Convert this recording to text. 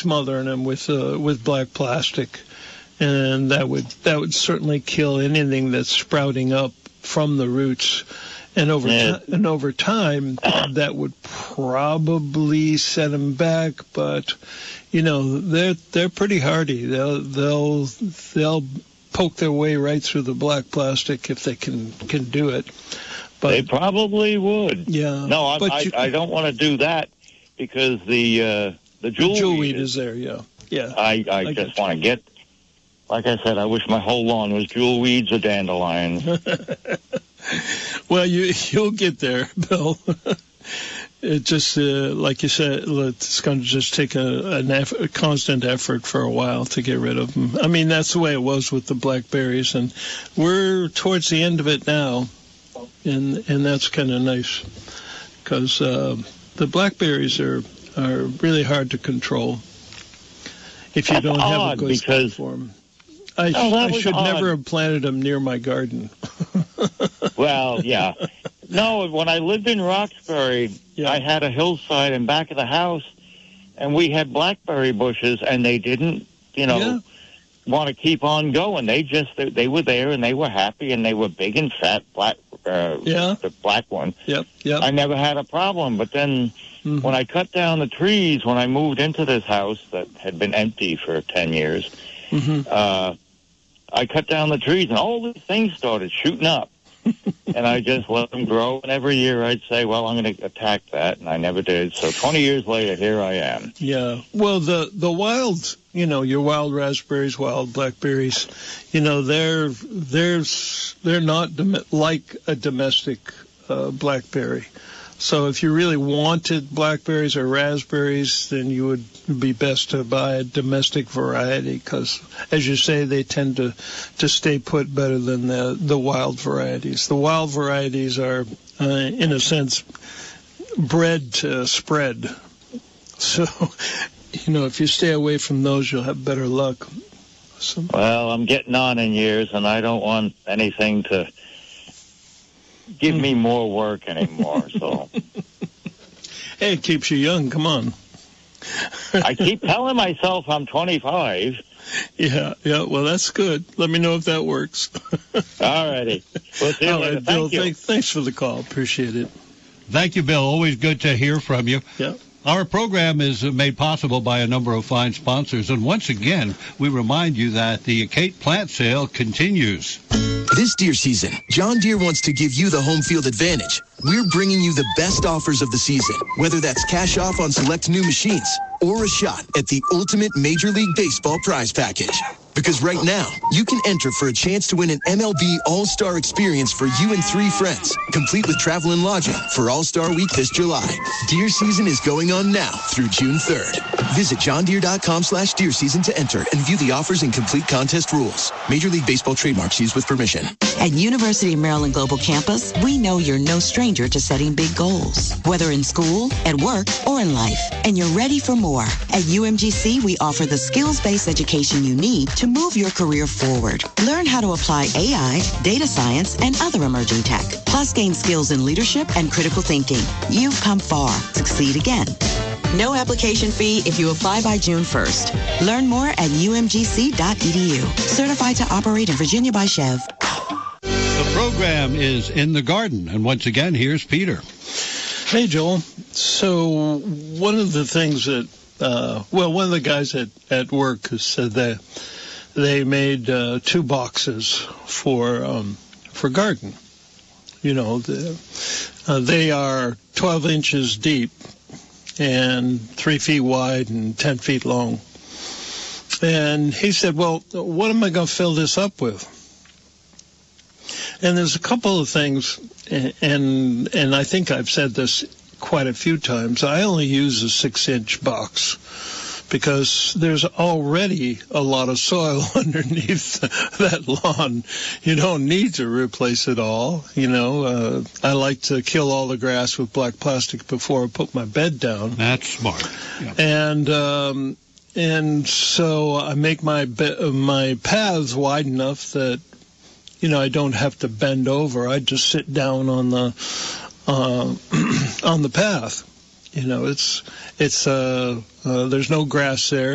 smothering them with black plastic, and that would certainly kill anything that's sprouting up from the roots. And over time, that would probably set them back. But they're pretty hardy. They'll poke their way right through the black plastic if they can do it. But they probably would. Yeah. No, I don't want to do that because the jewelweed is there. Yeah. Yeah. I just want to get. Like I said, I wish my whole lawn was jewelweeds or dandelions. Well, you'll get there, Bill. It just, like you said, it's going to just take a constant effort for a while to get rid of them. I mean, that's the way it was with the blackberries, and we're towards the end of it now, and that's kind of nice because the blackberries are really hard to control if you don't have a good spot for them. I should never have planted them near my garden. Well, yeah. No, when I lived in Roxbury, I had a hillside in back of the house, and we had blackberry bushes, and they didn't, want to keep on going. They were there, and they were happy, and they were big and fat, the black one. Yep. I never had a problem, but then when I cut down the trees, when I moved into this house that had been empty for 10 years, I cut down the trees, and all these things started shooting up. And I just let them grow. And every year I'd say, well, I'm going to attack that. And I never did. So 20 years later, here I am. Yeah. Well, the wild, your wild raspberries, wild blackberries, they're not like a domestic blackberry. So if you really wanted blackberries or raspberries, then you would be best to buy a domestic variety because, as you say, they tend to stay put better than the wild varieties. The wild varieties are, in a sense, bred to spread. So, if you stay away from those, you'll have better luck. So, well, I'm getting on in years, and I don't want anything to give me more work anymore, so. Hey, it keeps you young. Come on. I keep telling myself I'm 25. Yeah, well, that's good. Let me know if that works. All righty. We'll see you later. Bill, Thank you. Thanks for the call. Appreciate it. Thank you, Bill. Always good to hear from you. Yeah. Our program is made possible by a number of fine sponsors, and once again, we remind you that the Kate Plant Sale continues. This deer season, John Deere wants to give you the home field advantage. We're bringing you the best offers of the season, whether that's cash off on select new machines or a shot at the ultimate Major League Baseball prize package. Because right now, you can enter for a chance to win an MLB All-Star experience for you and 3 friends, complete with travel and lodging for All-Star Week this July. Deer season is going on now through June 3rd. Visit johndeere.com/deer season to enter and view the offers and complete contest rules. Major League Baseball trademarks used with permission. At University of Maryland Global Campus, we know you're no stranger to setting big goals, whether in school, at work, or in life. And you're ready for more. At UMGC, we offer the skills-based education you need to move your career forward. Learn how to apply AI, data science, and other emerging tech. Plus, gain skills in leadership and critical thinking. You've come far. Succeed again. No application fee if you apply by June 1st. Learn more at umgc.edu. Certified to operate in Virginia by Chev. The program is In the Garden, and once again, here's Peter. Hey, Joel. So one of the things that, one of the guys at work has said that they made 2 boxes for garden. They are 12 inches deep and 3 feet wide and 10 feet long. And he said, well, what am I going to fill this up with? And there's a couple of things, and I think I've said this quite a few times. I only use a 6-inch box because there's already a lot of soil underneath that lawn. You don't need to replace it all. I like to kill all the grass with black plastic before I put my bed down. That's smart. Yeah. And so I make my paths wide enough that I don't have to bend over. I just sit down on the path. There's no grass there.